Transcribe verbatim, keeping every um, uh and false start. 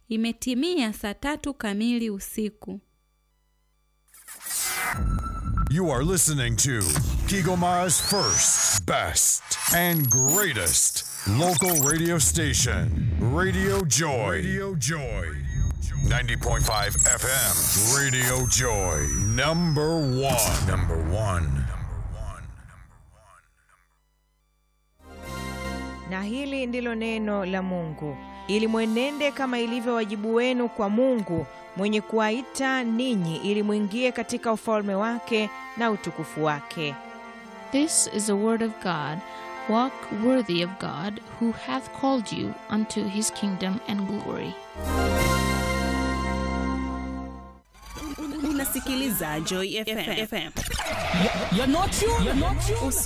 Imetimia saa tatu kamili usiku. You are listening to Kigoma's first, best, and greatest local radio station, Radio Joy. Radio Joy. ninety point five F M, Radio Joy. Number one. Number one. Na hili ndilo neno la Mungu, ili mwenende kama ilivyo wajibu wenu kwa Mungu, mwenye kuwaita ninyi ili muingie katika ufalme wake na utukufu wake. This is the word of God. Walk worthy of God, who hath called you unto his kingdom and glory. Unasikiliza Joy F M. You're not you? You're not you?